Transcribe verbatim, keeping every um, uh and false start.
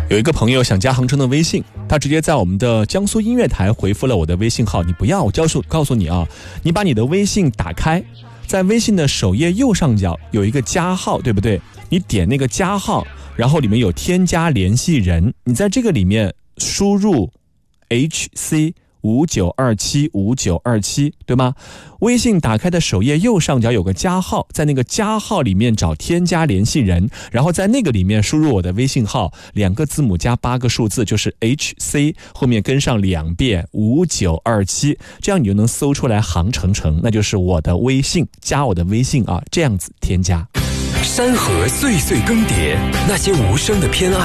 有一个朋友想加航程的微信，他直接在我们的江苏音乐台回复了我的微信号。你不要，我告诉告诉你啊，你把你的微信打开，在微信的首页右上角有一个加号，对不对？你点那个加号，然后里面有添加联系人，你在这个里面输入 H C五九二七五九二七，对吗？微信打开的首页右上角有个加号，在那个加号里面找添加联系人，然后在那个里面输入我的微信号，两个字母加八个数字，就是 H C 后面跟上两遍五九二七，这样你就能搜出来航程程，那就是我的微信，加我的微信啊，这样子添加。 山河岁岁更迭，那些无声的偏爱